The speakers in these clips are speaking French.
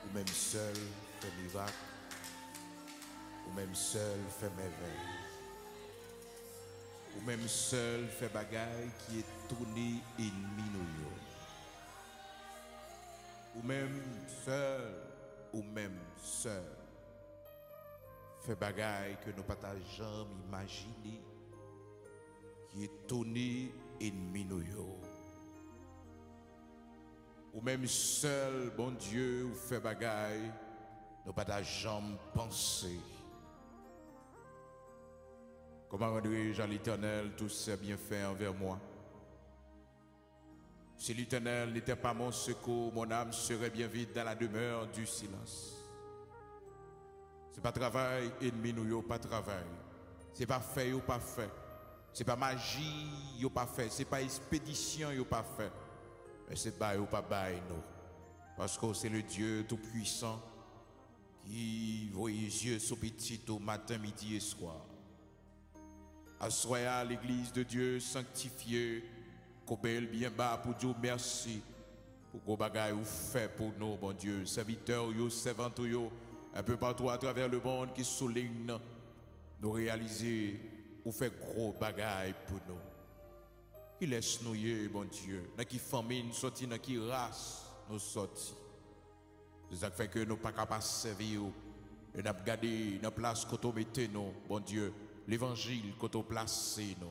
ou même seul fait miracle, ou même seul fait merveille, ou même seul fait bagaille qui est tourné ennemi nous, ou même seul fait bagaille que nous pas jamais imaginé qui est tourné ennemi nous, ou même seul bon Dieu ou fait bagaille nous pas jamais pensé. Comment rendrai-je à l'Éternel tous ses bienfaits envers moi? Si l'Éternel n'était pas mon secours, mon âme serait bien vite dans la demeure du silence. C'est pas travail, ennemi nous, pas travail. C'est pas fait, ou pas fait. C'est pas magie, ou pas fait. C'est pas expédition, ou pas fait. Mais c'est bail ou pas bail, nous. Parce que c'est le Dieu tout-puissant qui voit les yeux sur petit au matin, midi et soir. Assoyez à l'église de Dieu sanctifiée, qu'obéit bien bas pour Dieu merci pour vos bagailles ou fait pour nous, bon Dieu, serviteurs, servants, un peu partout à travers le monde qui souligne nous réaliser ou fait gros bagailles pour nous. Qui laisse nous, bon Dieu, dans qui famine sorti, dans qui race nous sorti. C'est ça qui fait que nous pas capables de servir. Et nous avons gardé dans place que nous mettons, nous, bon Dieu, l'évangile que nous placé nous.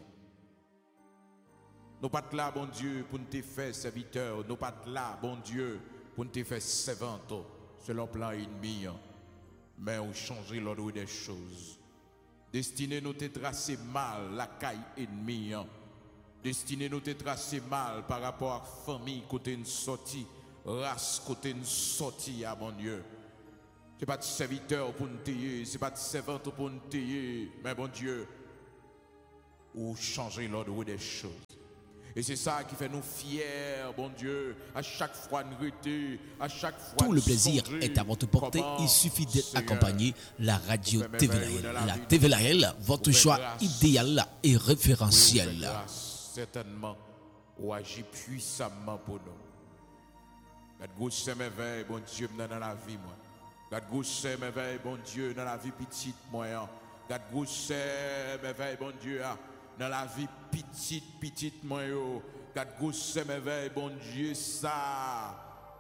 Nous pas là, bon Dieu, pour nous faire serviteurs. Nous pas là, bon Dieu, pour nous faire servants selon le plan ennemi. Mais on change l'ordre des choses. Destiné nous te tracer mal la caille ennemie. Destiné nous te tracer mal par rapport à la famille côté une sortie, race côté une sortie, à mon Dieu. Ce n'est pas de serviteur pour nous tailler, ce n'est pas de servante pour nous tailler, mais bon Dieu, ou changer l'ordre des choses. Et c'est ça qui fait nous fiers, bon Dieu, à chaque fois nous rester, à chaque fois. Tout le plaisir est à votre portée, il suffit d'accompagner la radio TVLAL. La TVLAL, votre choix idéal et référentiel. Certainement, ou agit puissamment pour nous. Garde gauche merveille, bon Dieu, dans la vie, moi. Garde gauche merveille, bon Dieu, dans la vie petite, moi. Garde gauche merveille, bon Dieu, dans la vie petite, moi. Garde gauche merveille, bon Dieu, ça.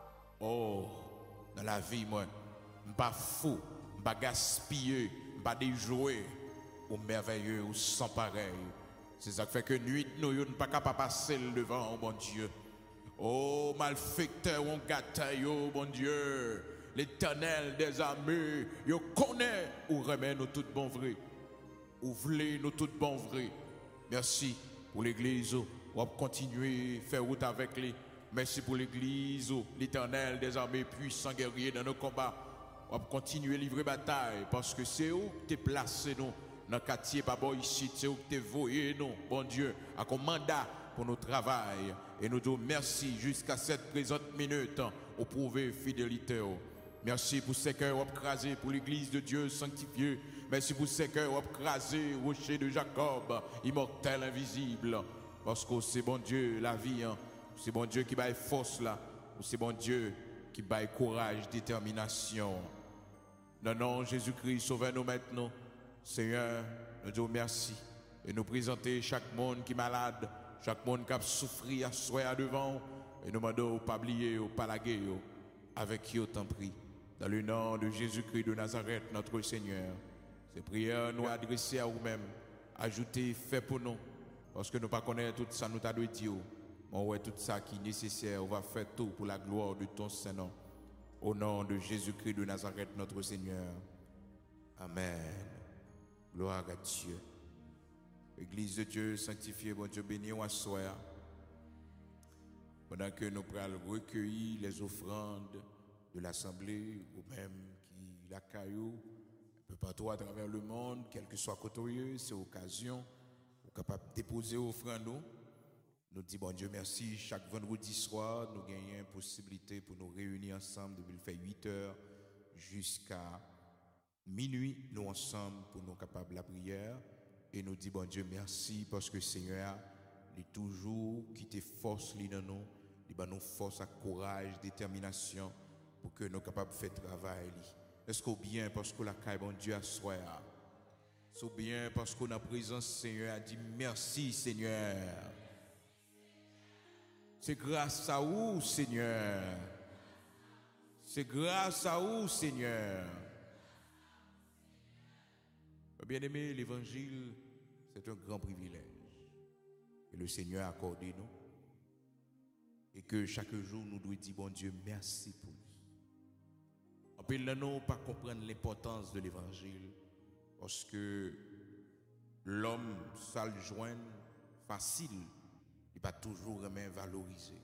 Oh, dans la vie, moi. Pas fou, pas gaspillé, pas déjoué, ou merveilleux, ou sans pareil. C'est ça qui fait que nuit, nous ne sommes pas capables de passer le devant, oh mon Dieu. Oh, malfecteur, on gâte, oh mon Dieu. L'Éternel des armées, yo connaît ou remet nous tout bon vrai. Ou voulez nous tout bon vrai. Merci pour l'église, on va continuer à faire route avec lui. Merci pour l'église, l'Éternel des armées puissant guerrier dans nos combats. On va continuer à livrer bataille parce que c'est où tu es placé nous. Dans le quartier, papa, ici, c'est où tu es voyé, nous, bon Dieu, à un mandat pour notre travail. Et nous disons merci jusqu'à cette présente minute, au prouver fidélité. Merci pour ce cœurs écrasés pour l'église de Dieu sanctifiée. Merci pour ce cœurs écrasés, rocher de Jacob, immortel, invisible. Parce que c'est bon Dieu, la vie, c'est bon Dieu qui baille force là, c'est bon Dieu qui baille courage, détermination. Non, non, Jésus-Christ, sauvez-nous maintenant. Seigneur, nous disons merci et nous présenter chaque monde qui est malade, chaque monde qui a souffert à soi devant, et nous demandons pas oublier, pas laguer, avec qui autant prie. Dans le nom de Jésus-Christ de Nazareth, notre Seigneur, ces prières nous adressées à vous-même, ajoutez, fait pour nous, parce que nous ne connaissons pas tout ça, nous t'avons dit, mais ouais, tout ça qui est nécessaire, on va faire tout pour la gloire de ton Saint-Nom. Au nom de Jésus-Christ de Nazareth, notre Seigneur. Amen. Gloire à Dieu. Église de Dieu, sanctifiée, bon Dieu, béni ou assoya. Pendant que nous pourrons recueillir les offrandes de l'Assemblée, ou même qui la caillou, un peu partout à travers le monde, quel que soit côté, c'est occasion, ou capable de déposer offrande nous. Nous disons, bon Dieu, merci. Chaque vendredi soir, nous gagnons une possibilité pour nous réunir ensemble depuis le fait 8 heures jusqu'à minuit, nous ensemble pour nous capables de la prière. Et nous disons, bon Dieu, merci parce que Seigneur, il est toujours qui te force dans nous, il nous force à courage, détermination pour que nous soyons capables de faire travail. Est-ce qu'on bien parce que la caille, bon Dieu, a soya? Est-ce bien parce qu'on a présence, Seigneur, a dit merci, Seigneur. C'est grâce à vous, Seigneur. C'est grâce à vous, Seigneur. Bien-aimé, l'évangile, c'est un grand privilège que le Seigneur a accordé nous. Et que chaque jour, nous devons dire, bon Dieu, merci pour lui. On peut non pas comprendre l'importance de l'évangile parce que l'homme, ça le joindre facile, il va toujours vraiment valoriser.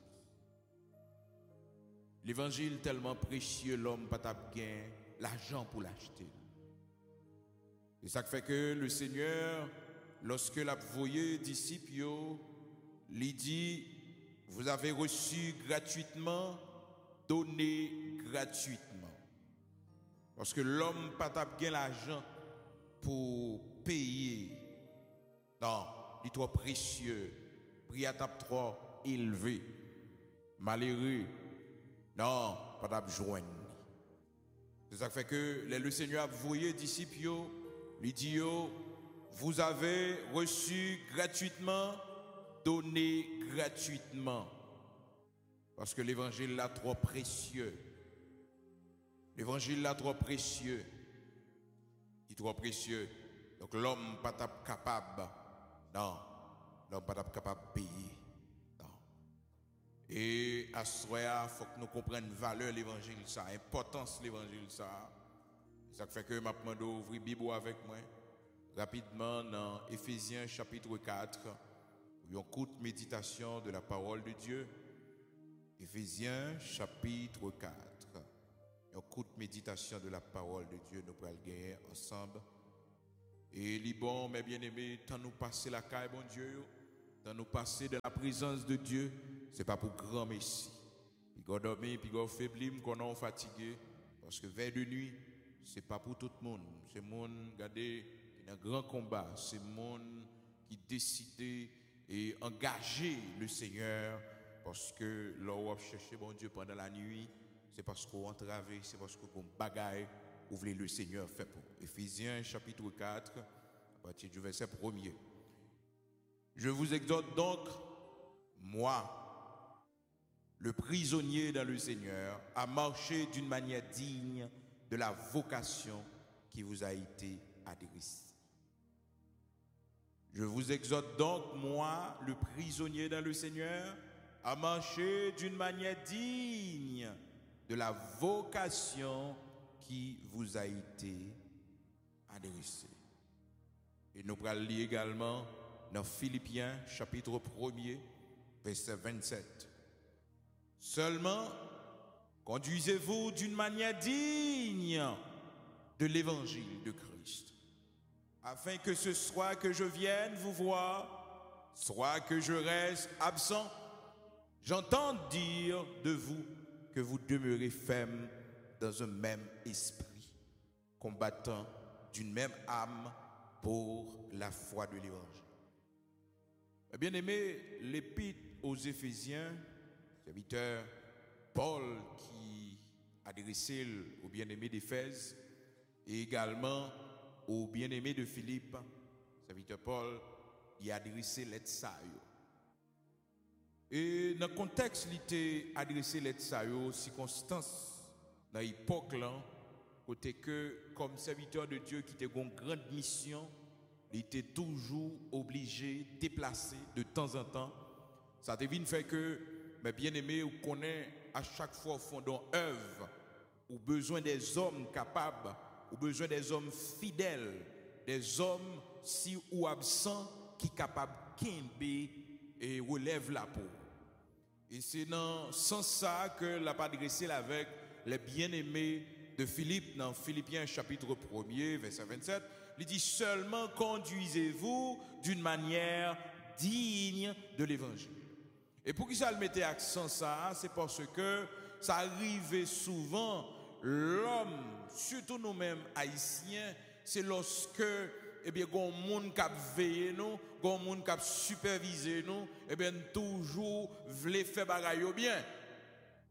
L'évangile tellement précieux, l'homme pas gain l'argent pour l'acheter. Et ça fait que le Seigneur, lorsque l'a voyé disciples, lui dit, vous avez reçu gratuitement, donné gratuitement. Parce que l'homme pas gain l'argent pour payer. Non, il est trop précieux, prix à tape trop élevé, malheureux. Non, pas joindre. C'est ça qui fait que le Seigneur a voyé disciples, lui dit, vous avez reçu gratuitement, donné gratuitement. Parce que l'évangile là trop précieux. L'évangile là trop précieux. Il est trop précieux. Donc l'homme pas capable. Non, l'homme pas capable de payer. Non. Et à ce moment-là, il faut que nous comprenions la valeur de l'évangile, l'importance de l'évangile. Ça fait que je vais ouvrir la Bible avec moi rapidement dans Éphésiens chapitre 4, une courte méditation de la parole de Dieu. Éphésiens chapitre 4, une courte méditation de la parole de Dieu, nous pourrons le gagner ensemble. Et les bons, mes bien-aimés, tant nous passer la caille, bon Dieu, tant nous passer de la présence de Dieu, ce n'est pas pour grand messie. Puis quand dormir, puis quand faiblir, qu'on est fatigué, parce que vers de nuit, ce n'est pas pour tout le monde. C'est le monde, regardez, qui est un grand combat. C'est le monde qui décide et engager le Seigneur, parce que là où on cherche bon Dieu pendant la nuit, c'est parce qu'on entrave, c'est parce qu'on bagaille, où voulez le Seigneur fait pour. Éphésiens chapitre 4, à partir du verset 1er. Je vous exhorte donc, moi, le prisonnier dans le Seigneur, à marcher d'une manière digne de la vocation qui vous a été adressée. Je vous exhorte donc, moi, le prisonnier dans le Seigneur, à marcher d'une manière digne de la vocation qui vous a été adressée. Et nous allons lire également dans Philippiens, chapitre 1er, verset 27. Seulement, conduisez-vous d'une manière digne de l'évangile de Christ, afin que ce soit que je vienne vous voir, soit que je reste absent, j'entends dire de vous que vous demeurez ferme dans un même esprit, combattant d'une même âme pour la foi de l'évangile. Bien aimé, l'épître aux Éphésiens, serviteur Paul qui adressait aux bien-aimés d'Éphèse et également aux bien-aimés de Philippe, serviteur Paul, il a adressé l'aide ça. Et dans le contexte, il a adressé l'aide ça, circonstances, dans l'époque là, côté que comme serviteur de Dieu qui était une grande mission, il était toujours obligé de déplacer de temps en temps. Ça devine fait que, mes bien-aimés, vous connaissez à chaque fois au fond d'une œuvre, ou besoin des hommes capables, ou besoin des hommes fidèles, des hommes si ou absents qui sont capables de quimber et relève la peau. Et c'est dans ce sens ça que l'a adressé avec les bien-aimés de Philippe, dans Philippiens chapitre 1er, verset 27, il dit seulement conduisez-vous d'une manière digne de l'évangile. Et pour qui ça le mettait accent ça, c'est parce que ça arrivait souvent, l'homme, surtout nous-mêmes haïtiens, c'est lorsque eh bien, il y a un monde qui a veillé nous, il y a un monde qui a supervisé nous, eh bien, toujours voulait faire bagaille bien.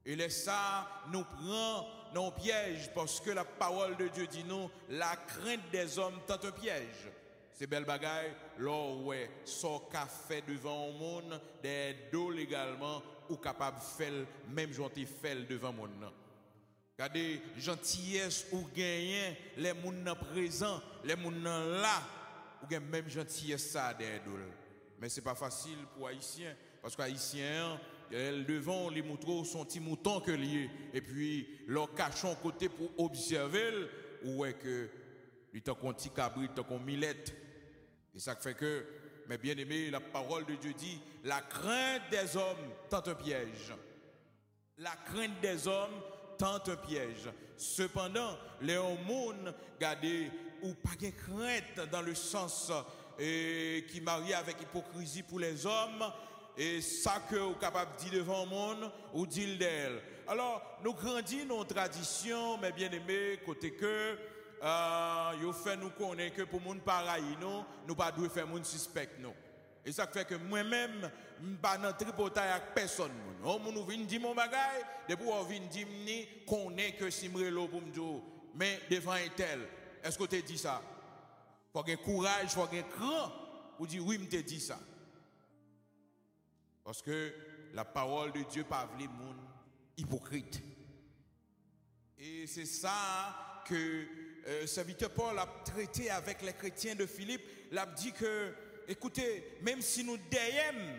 Et laisse ça nous prend dans un piège parce que la parole de Dieu dit nous, la crainte des hommes tente un piège. C'est belle bagaille, là ouais, ça qu'a fait devant le monde, des dos légalement, ou capable de faire, même gentil fait devant le monde. Regardez, gentillesse ou gagner, les gens présents, les gens là, ou gagne même gentillesse ça derrière nous. Mais c'est pas facile pour Haïtiens, parce qu'Haïtiens, devant les moutons sont petits moutons que liés, et puis leur cachon côté pour observer, ou est que il t'en qu'on petit cabri, t'en qu'on millette. Et ça fait que, mais bien aimé, la parole de Dieu dit, la crainte des hommes tente un piège. La crainte des hommes tente un piège. Cependant, les hommes, regardez, ou pas de crainte dans le sens qui marie avec hypocrisie pour les hommes, et ça que vous êtes capable de dire devant le monde, ou dire d'elle. Alors, nous grandissons nos traditions, mais bien aimé, côté que, yo fait nous connaître que pour moun pareil nous pas doit faire moun suspect nous. Et ça fait que moi-même pas dans tripotaille avec personne moun. On nous vinn di mon bagay, depuis on vinn di ni connaît que simrelo pour me dire mais devant un tel, est-ce que tu dit ça? Faut avoir courage, faut avoir cran pour dire oui, m'te dit ça. Parce que la parole de Dieu pas vle moun hypocrite. Et c'est ça que serviteur Paul a traité avec les chrétiens de Philippe. Il a dit que, écoutez, même si nous déyem,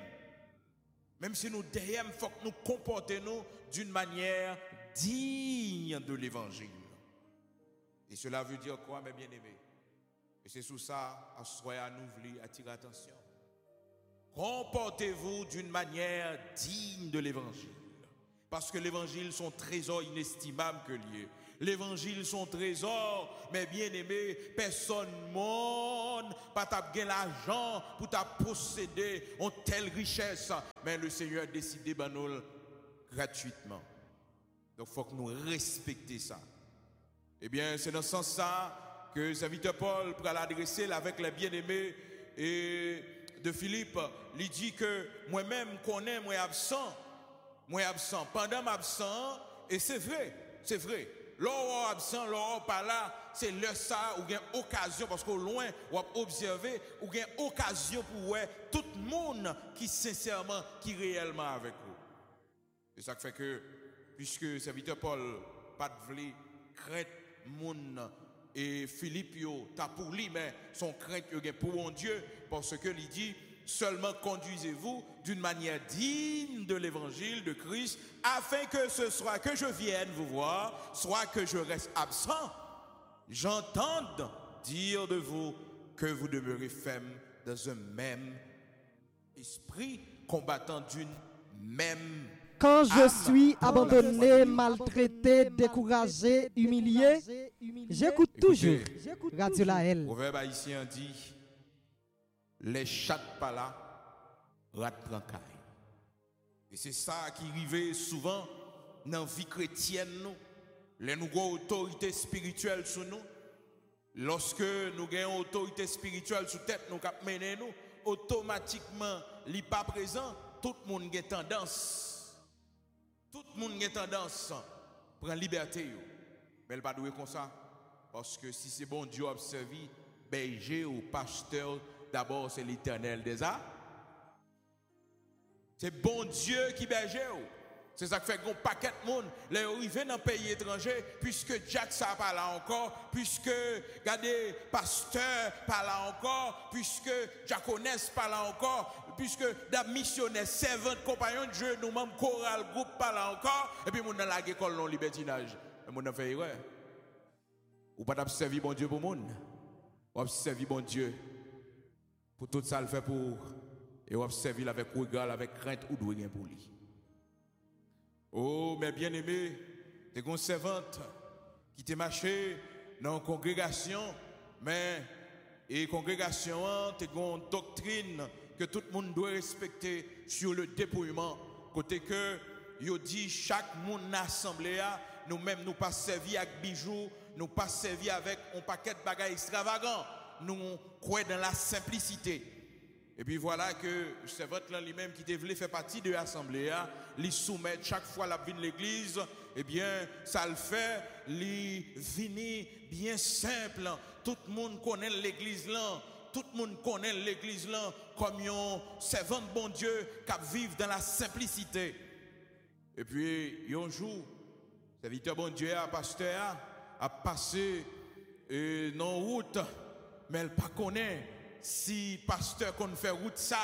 il faut que nous comportions d'une manière digne de l'évangile. Et cela veut dire quoi, mes bien-aimés? Et c'est sous ça, à nous voulons attirer attention. Comportez-vous d'une manière digne de l'évangile. Parce que l'évangile, son trésor inestimable que lié. L'évangile, son trésor, mais bien aimé, personne monde, pas t'as gagné l'argent pour t'a posséder en telle richesse. Mais le Seigneur a décidé de nous gratuitement. Donc il faut que nous respections ça. Eh bien, c'est dans ce sens-là que le serviteur Paul pourra l'adresser avec les bien-aimés et de Philippe. Il dit que moi-même, connais, moi absent. Pendant m'absent, et c'est vrai. L'or absent, l'or pas là, c'est le ça, ou bien occasion, parce qu'au loin, ou observer, ou bien occasion pour voir tout le monde qui sincèrement, qui réellement avec vous. Et ça fait que, puisque serviteur Paul, pas de vle, crainte moun, et Philippe, t'as pour lui, mais son crainte, pour mon Dieu, parce que il dit, seulement conduisez-vous d'une manière digne de l'évangile de Christ, afin que ce soit que je vienne vous voir, soit que je reste absent, j'entende dire de vous que vous demeurez ferme dans un même esprit, combattant d'une même quand je suis abandonné, maltraité, découragé, humilié, j'écoute toujours Radio Lahel. Proverbe haïtien dit, les chattes pas là, rat trancaille. Et c'est ça qui arrive souvent dans la vie chrétienne, nous avons autorité spirituelle sur nous. Lorsque nous avons autorité spirituelle sur tête, nous cap mener nous, automatiquement, il n'est pas présent, tout le monde a tendance. Tout le monde a tendance à prendre liberté. Mais il pas doué comme ça. Parce que si c'est bon Dieu observe, berger ou pasteur, d'abord c'est l'Éternel des arts. C'est bon Dieu qui berger. C'est ça qui fait qu'on paquet de monde, les arrivés dans le pays étranger, puisque Jack ça pas là encore, puisque regardez pasteur pas là encore, puisque Jaconès pas là encore, puisque des missionnaires, servants, compagnons de Dieu, nous-mêmes choral groupe pas là encore, et puis nous dans la école non libertinage. Et nous fait erreur. Ou pas d'observer bon Dieu pour monde. Ou observer bon Dieu pour tout ça le fait pour et observer avec regard, avec crainte ou doit rien pour lui. Oh, mes bien-aimés, t'es une servante qui t'est marché dans une congrégation, mais et congrégation, t'es une doctrine que tout le monde doit respecter sur le dépouillement. Côté que, yo dit chaque monde assemblée, nous-mêmes nous pas servi avec bijoux, nous pas servi avec un paquet de bagages extravagants, nous croyons dans la simplicité. Et puis voilà que c'est votre lui-même qui voulu faire partie de l'assemblée, lui soumettre chaque fois la vie de l'église, eh bien, ça le fait, lui venir bien simple. Tout le monde connaît l'église là, tout le monde connaît l'église là, comme un servant de bon Dieu qui vit dans la simplicité. Et puis, un jour, serviteur bon Dieu, pasteur, a passé dans la route, mais elle ne connaît pas si pasteur qu'on fait route ça.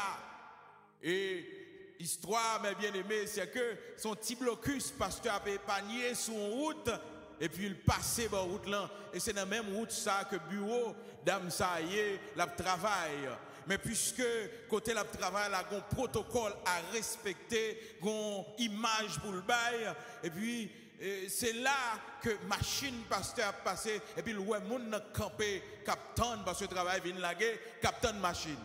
Et histoire, mes bien-aimés, c'est que son petit blocus, pasteur a épargné sur une route, et puis il passait par route là. Et c'est dans la même route ça que bureau, dame ça y est, la travail. Mais puisque côté la travail, là, un protocole à respecter, une image pour le bail, et puis c'est là que machine pasteur a passé, et puis le monde a campé, captain, parce que le travail vient laguer, captain machine.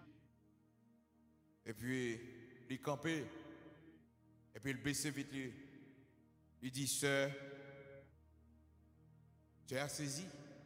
Et puis, il campé, et puis il baisse vite, il dit, sœur, tu as saisi.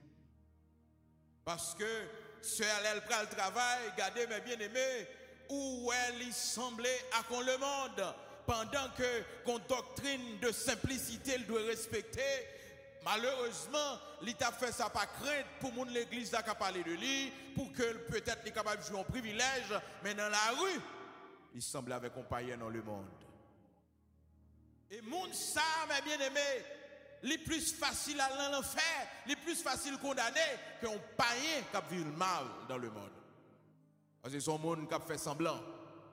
Parce que sœur, elle prend le travail, regardez mes bien-aimés, où elle semblait à qu'on le monde. Pendant que qu'on doctrine de simplicité, elle doit respecter. Malheureusement, l'État fait ça pas crainte pour mon l'église qui parler de lui, pour que peut-être les capable de jouer un privilège, mais dans la rue, il semble avec un païen dans le monde. Et moun ça, mes bien-aimés, les plus facile à l'enfer, les plus facile condamner qu'un païen qui vit le mal dans le monde. Parce que son monde qui fait semblant.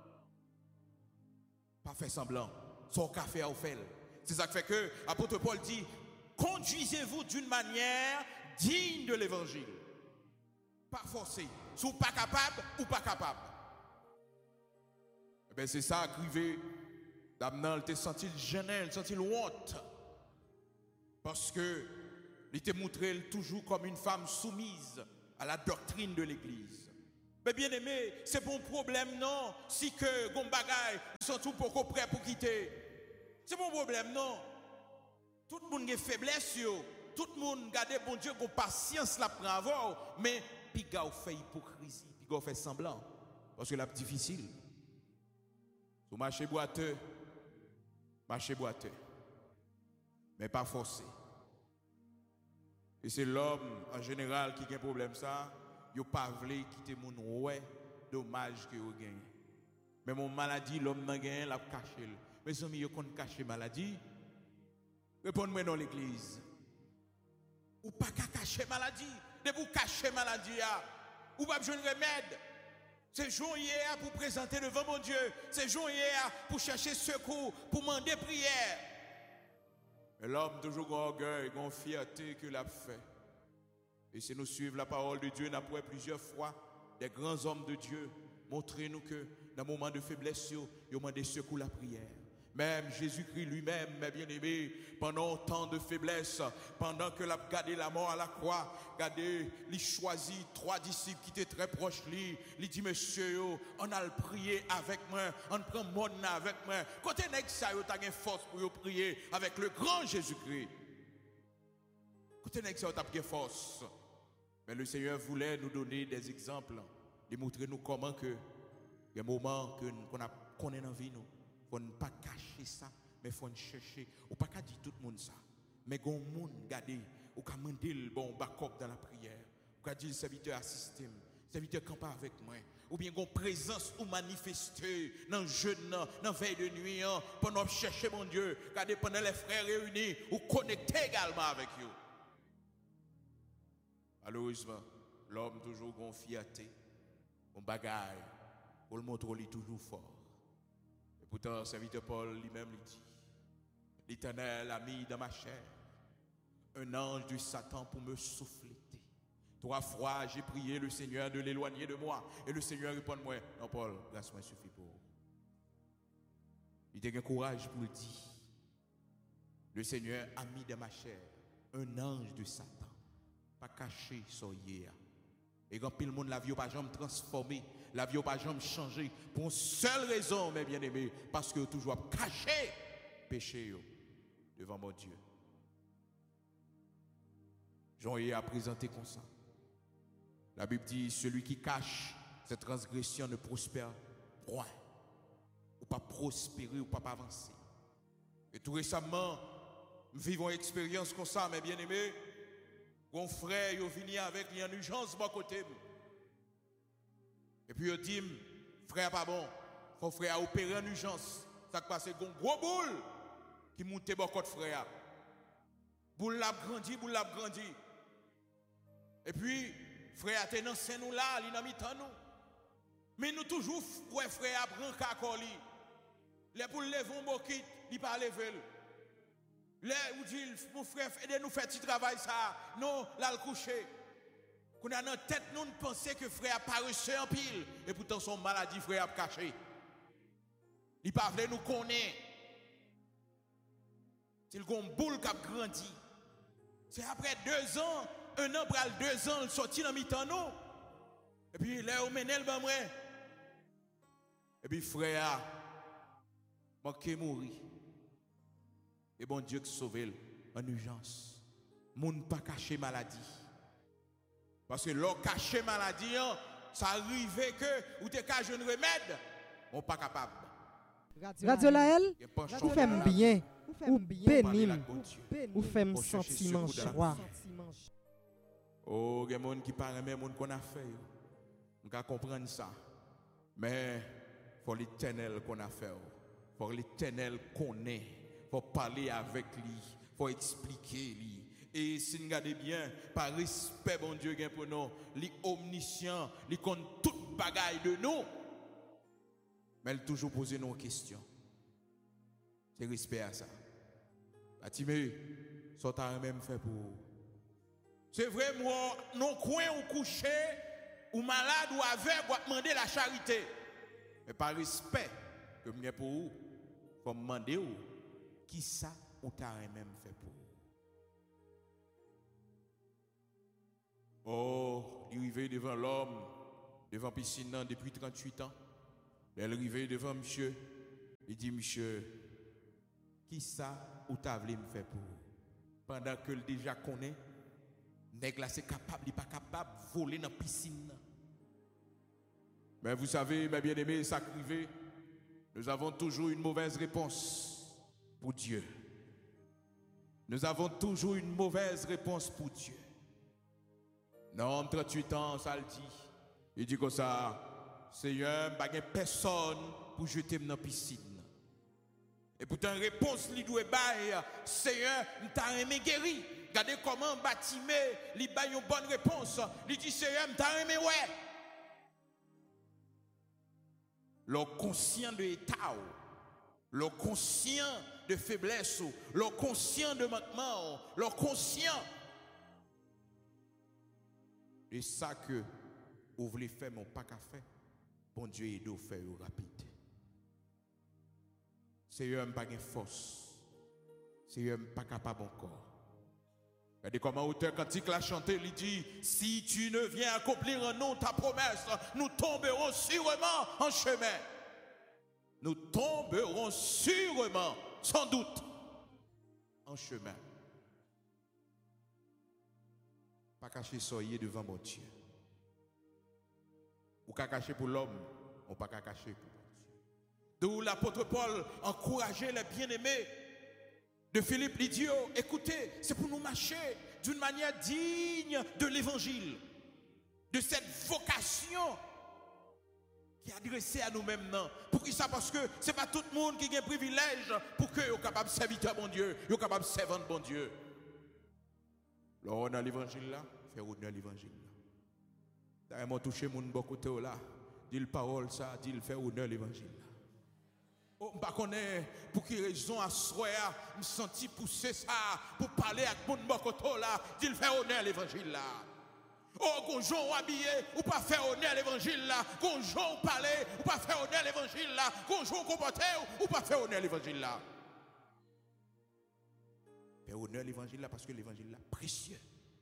Pas fait semblant. Son café à fait. C'est ça qui fait que l'apôtre Paul dit, conduisez-vous d'une manière digne de l'évangile. Pas forcé. Si vous pas capable ou pas capable. Eh bien, c'est ça qui Damnan, il t'a senti gêné, il senti honte. Parce que il t'a montré toujours comme une femme soumise à la doctrine de l'Église. Mais bien aimé, c'est pas un problème non, si que gon bagay, sont tout pour prêt pour quitter. C'est pas un problème non. Tout le monde a faiblesse yo, tout le monde garde bon Dieu qu'on patience la prend mais puis gars fait hypocrisie, puis gars fait semblant parce que la difficile. Sur marché boiteux, mais pas forcé. Et c'est l'homme en général qui a un problème ça. Yo pas voulu quitter mon ouais, dommage que yo gagne. Mais mon maladie l'homme n'a gagné l'a caché. Mes amis yo kon cacher maladie. Répondez-moi dans l'église. Ou pas cacher maladie, de vous cacher maladie ou pas besoin de remède. C'est jour hier pour présenter devant mon Dieu, c'est jour hier pour chercher secours, pour demander prière. Mais l'homme toujours orgueil, une fierté que l'a fait. Et si nous suivons la parole de Dieu, nous avons plusieurs fois des grands hommes de Dieu montrer nous que dans le moment de faiblesse, ils ont demandé secours la prière. Même Jésus-Christ lui-même, mes bien-aimés, pendant autant de faiblesse, pendant que l'a gardé la mort à la croix, gardé, il choisit 3 disciples qui étaient très proches de lui. Il dit, monsieur, on a le prier avec moi, on prend mon avec moi. Côté nèg ça, yo t'as une force pour prier avec le grand Jésus-Christ. Côté nèg ça, t'as une force. Mais le Seigneur voulait nous donner des exemples, de montrer nous comment que les moments qu'on est dans la vie, nous. Il ne faut pas cacher ça, mais il faut chercher. Ou pas dire tout le monde ça. Mais il y a des gens qui regardent, ou qui demander le bon backup dans la prière. Ou qui dit le serviteur assiste, le serviteur campe avec moi. Ou bien une présence ou manifester dans le jeûne, dans la veille de nuit, pendant chercher mon Dieu. Regardez pendant les frères réunis, ou connecter également avec eux. Malheureusement, l'homme toujours une fierté, un bagaille, pour le montrer toujours fort. Et pourtant, le serviteur Paul lui-même lui dit, l'Éternel a mis dans ma chair un ange du Satan pour me souffleter. 3 fois, j'ai prié le Seigneur de l'éloigner de moi. Et le Seigneur répond-moi, non Paul, grâce moi suffit pour vous. Il a eu courage pour le dire. Le Seigneur a mis dans ma chair un ange de Satan. Pas caché sur hier. Et quand pile monde la vie pas jamais transformé, la vie pas jamais changé pour une seule raison, mes bien-aimés, parce que toujours caché péché devant mon Dieu. Jean a présenté comme ça. La Bible dit celui qui cache cette transgression ne prospère point. Ou pas prospérer, ou pas avancer. Et tout récemment, nous vivons une expérience comme ça, mes bien-aimés. Mon frère, il venu avec une urgence de mon côté. Et puis il dit, frère pas bon, mon frère a opéré en urgence. Ça passe un gros boule qui monte mon côté frère. Boule l'a grandi. Et puis, frère a été dans nous là, il a mis nous. Mais nous toujours, frère, prend kakoli. Les pour lever un bokit, il pas lever. Les ou dit, mon frère, aidez-nous faire petit travail ça. Non, là le coucher. Qu'on a dans tête, nous pensons que frère a pas reçu en pile. Et pourtant, son maladie, frère a caché. Il pas voulu nous connaître. C'est le boule qui a grandi. C'est après 2 ans, 1 an, pral 2 ans, il sorti dans mi-temps nous. Et puis, là, on mène le ban moi. Et puis, frère, manqué mourir. Et bon Dieu qui sauve en urgence. Moun pas caché maladie. Parce que l'on caché maladie, ça arrive que ou t'es caché un remède, on pas capable. Radio Laël, vous faites bien, ou bénim, ou faites sentiment joie. Oh, il y a des gens qui parlent même qu'on a fait. On peut comprendre ça. Mais il faut l'Éternel qu'on a fait. Il faut l'Éternel qu'on est. Il faut parler avec lui. Il faut expliquer lui. Et si nous regardons bien, par respect, bon Dieu, pour nous, il omniscient, il compte toute bagaille de nous. Mais il toujours poser nos questions. C'est respect à ça. Batimé, ça t'a même fait pour. C'est vrai, moi, non coin ou couché, ou malade ou aveugle, ou demander la charité. Mais par respect que je pour vous, il faut me demander qui ça ou t'a même fait pour vous. Oh, il arrive devant l'homme, devant piscine depuis 38 ans. Elle arrive devant monsieur, il dit monsieur, qui ça ou t'a voulu me faire pour vous? Pendant que le déjà connaît, nèg là c'est capable, il pas capable de voler dans la piscine. Mais vous savez, mes bien-aimés, ça arrive, nous avons toujours une mauvaise réponse pour Dieu. Nous avons toujours une mauvaise réponse pour Dieu. Non, 38 ans, ça le dit. Il dit comme ça, Seigneur, il n'y a personne pour jeter dans la piscine. Et pourtant, réponse, il doit dire, Seigneur, je t'ai aimé guéri. Regardez comment Batimé, il a une bonne réponse. Il dit, Seigneur, je t'ai aimé, ouais. Le conscient de l'état, le conscient de faiblesse, le conscient de manquement, le conscient. Et ça que vous voulez faire, mon pas qu'à faire. Bon Dieu, il doit faire rapide. Seigneur, je n'ai pas de force. Seigneur, je n'ai pas capable encore. Regardez comment l'auteur cantique l'a chanté, il dit, si tu ne viens accomplir en nous ta promesse, nous tomberons sûrement en chemin. Nous tomberons sûrement, sans doute, en chemin. Pas cacher soyez devant mon Dieu. Ou pas cacher pour l'homme, ou pas cacher pour Dieu. D'où l'apôtre Paul encourageait les bien-aimés de Philippe, il dit, écoutez, c'est pour nous marcher d'une manière digne de l'évangile, de cette vocation qui est adressée à nous-mêmes. Pour qui ça? Parce que ce n'est pas tout le monde qui a un privilège pour que soit capable de servir bon Dieu, soit capable de servir bon Dieu. Alors, dans l'évangile là, faire honneur à l'évangile là. D'ailleurs, touché mon bon côté là, dit le parole ça, dit le faire honneur à l'évangile là. Oh, je ne connais pas pour quelle raison à soir, je me senti pousser ça pour parler avec mon bon côté là, dit le faire honneur à l'évangile là. Oh, gonjon habillé, ou pas faire honneur à l'évangile là, gonjon parler, ou pas faire honneur à l'évangile là, gonjon comporter, ou pas faire honneur à l'évangile là. Faire honneur à l'évangile là parce que l'évangile là précieux.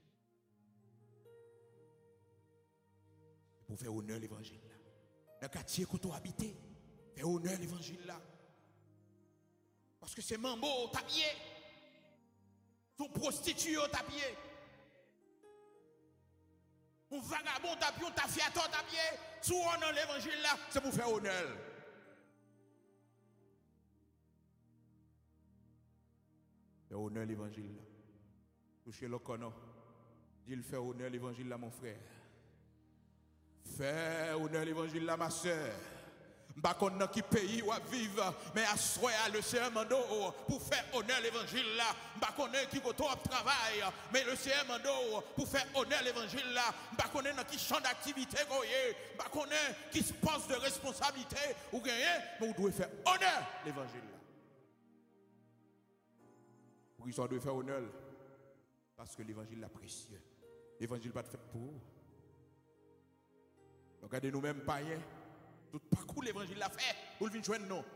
Pour faire honneur à l'évangile là. Dans le quartier que tu habites, faire honneur à l'évangile là. Parce que c'est mambo tapé. Son prostitué tapé. Un vagabond tapé, un tafiateur tapé. tout dans l'évangile là, c'est pour faire honneur. Faire honneur l'évangile là. Touchez le canon. Dis-le faire honneur l'évangile là, mon frère. Faire honneur l'évangile là, ma soeur. Pas qu'on dans qui pays ou vivre, mais à soi le Seigneur mando pour faire honneur l'évangile là. Pas qu'on qui côté travail, mais le Seigneur mando pour faire honneur l'évangile là. Pas qu'on dans qui champ d'activité pas qu'on qui se pense de responsabilité ou gagner, mais vous devez faire honneur l'évangile là. Pour qu'ils doivent faire honneur parce que l'évangile est précieux. L'évangile pas fait pour vous. Regardez nous-mêmes païens. Tout parcours l'évangile l'a fait pour venir joindre nous.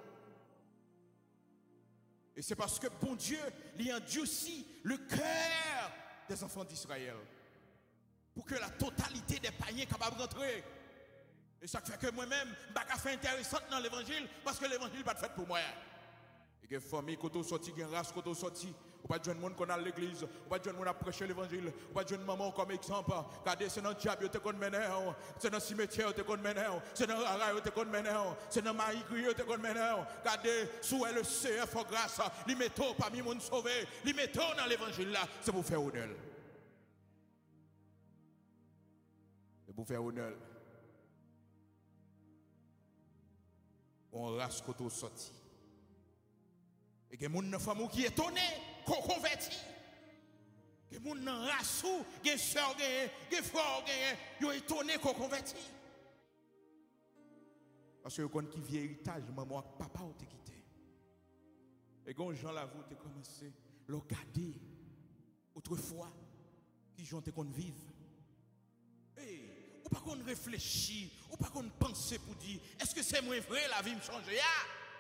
Et c'est parce que bon Dieu, il a endurci le cœur des enfants d'Israël pour que la totalité des païens capable de rentrer. Et ça fait que moi-même, je ne suis pas intéressant dans l'évangile parce que l'évangile n'est pas fait pour moi. Il y a des familles qui sont sorties, il y a une race qui sont sorties. Ou pas de jeunes monde qu'on a à l'église, ou pas de jeunes monde à prêcher l'évangile, ou pas de jeunes maman comme exemple. Regardez, c'est dans le diable que tu mené, c'est dans le cimetière que tu mené, c'est dans le rail que tu mené, c'est dans le maïgri que tu mené. Regardez, sous le Seigneur faut grâce, les métaux parmi les gens sauvés, les métaux dans l'évangile là, c'est pour faire honneur. C'est pour faire honneur. On race que tu sorti. Et que moun nan famou qui est étonné, qu'on converti. Que moun nan rasou, gen sœur gen frère gen, yo étonné qu'on converti. Parce que quand qui vient héritage, maman et papa ont été quittés. Et quand Jean Lavou te commencé à regarder autrefois qui j'ont te qu'on vive. Ou pas qu'on réfléchit, ou pas qu'on pense pour dire est-ce que c'est moi vrai la vie me change ya?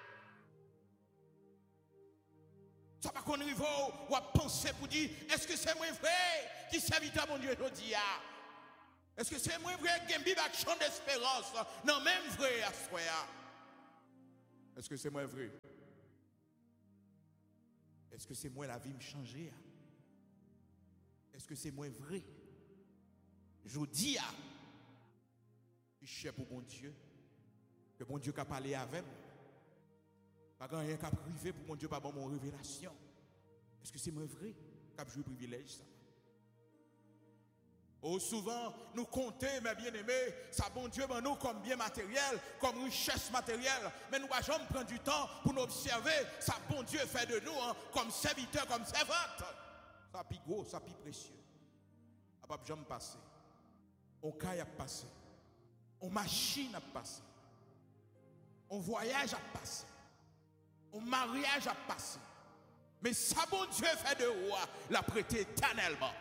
Ça va qu'on arrive ou à penser pour dire est-ce que c'est moi vrai qui serviteur mon Dieu aujourd'hui? Est-ce que c'est moi vrai qui a un champ d'espérance? Non, même vrai à soi. Est-ce que c'est moi vrai? Est-ce que c'est moi la vie me changer? Est-ce que c'est moi vrai? Je dis à je cherche pour bon Dieu, que bon Dieu qui a parlé avec moi. Pas rien qu'à privé pour mon Dieu, pas bon mon révélation. Est-ce que c'est moi vrai qu'à jouer privilège ça? Oh, souvent, nous comptons, mes bien-aimés, ça bon Dieu, ben, nous comme bien matériel, comme richesse matérielle, mais nous ne pouvons jamais prendre du temps pour nous observer, ça bon Dieu fait de nous, hein, comme serviteurs, comme servantes. Ça plus gros, ça plus précieux. Ça ne peut jamais passer. On caille a passé. On machine a passé. On voyage a passé. Un mariage a passé. Mais ça, bon Dieu, fait de roi, l'a prêté éternellement.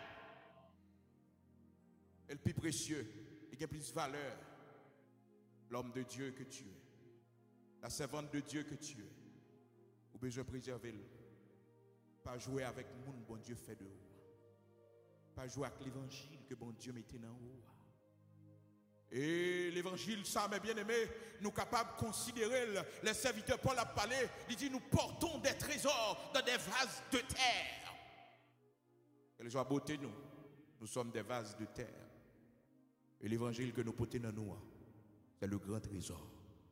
Et le plus précieux, il y a plus de valeur. L'homme de Dieu que tu es. La servante de Dieu que tu es. Ou besoin de préserver le. Pas jouer avec le monde, bon Dieu, fait de roi. Pas jouer avec l'évangile que bon Dieu mettait dans le roi. Et l'évangile, ça, mes bien-aimés, nous capables de considérer, les serviteurs Paul a parlé, il dit nous portons des trésors dans des vases de terre. Et les gens beauté nous sommes des vases de terre. Et l'évangile que nous portons dans nous, c'est le grand trésor.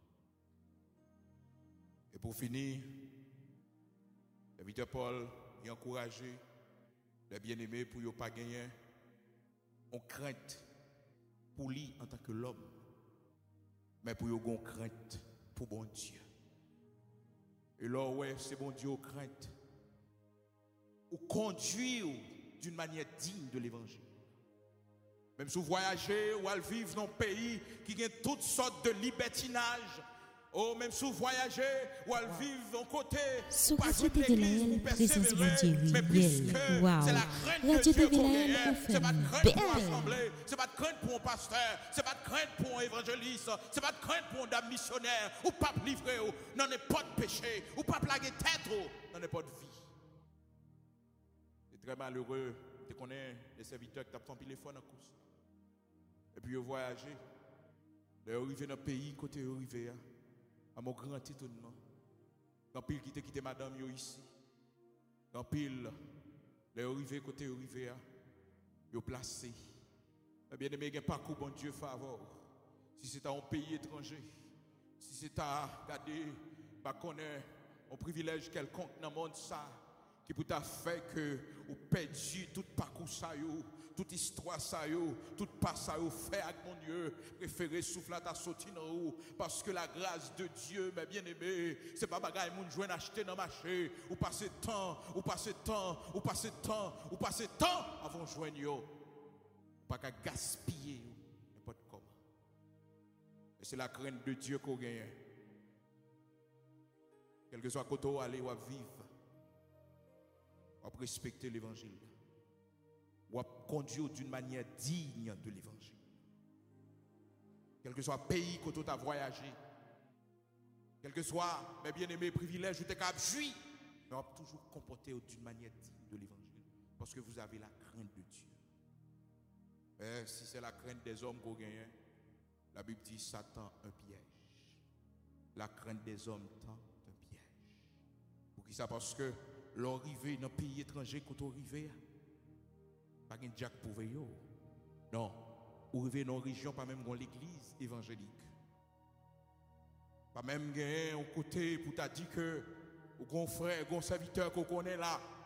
Et pour finir, le serviteur Paul a encouragé les bien-aimés pour ne pas gagner en crainte pour lui en tant que l'homme, mais pour eux une crainte pour bon Dieu. Et là, ouais, c'est bon Dieu aux crainte. Ou conduire d'une manière digne de l'évangile. Même si vous voyagez ou vous vivez dans un pays qui a toutes sortes de libertinage, ou même si vous voyagez ou vous vivez d'un côté, sur Radio TVL, présence de Dieu, wow. C'est la crainte de Radio Dieu qu'on TVL, gagne. C'est pas de crainte pour l'assemblée, c'est pas de crainte pour un pasteur, c'est pas de crainte pour un évangéliste, c'est pas de crainte pour un dame missionnaire, ou pas livrer, n'en est pas de péché, ou pas plaguer tête, n'en est pas de vie. C'est très malheureux de connaître les serviteurs qui tapent le téléphone en course. Et puis ils voyagent, ils arrivent dans le pays, côté ils arrivent. À mon grand étonnement. Quand pile qui quitté madame yo ici. Quand pile les arrivés côté arrivé yo placé. Bien aimé gen parcours bon Dieu favor. si c'est à un pays étranger, si c'est à garder, bah connaître un privilège quelconque dans le monde ça, qui peut t'a fait que ou perdu tout parcours ça yo, toute histoire ça yo, tout pas ça yo fait avec mon Dieu, préféré souffle à ta sortie dans haut parce que la grâce de Dieu, mes bien-aimés, c'est pas bagaille moun joindre acheter dans marché, ou passer temps avant joindre yo, pas qu'à gaspiller n'importe comment. Et c'est la crainte de Dieu qu'on gagne. Quel que soit côté où aller ou à vivre, ou à respecter l'évangile, ou à conduire d'une manière digne de l'évangile. Quel que soit le pays que tu as voyagé, quel que soit mes bien-aimés privilèges, ou tes cap jouis, mais on va toujours comporter d'une manière digne de l'évangile, parce que vous avez la crainte de Dieu. Et si c'est la crainte des hommes qu'on gagne, la Bible dit Satan un piège. La crainte des hommes tend un piège. Pour qui ça? Parce que l'arrivée dans un pays étranger, quand on arrive, pas de Jack pour veiller. Non. Ou arriver dans une région, pas même dans l'église évangélique. Pas même un côté pour t'a dit que, ou un frère, un serviteur qu'on connaît là,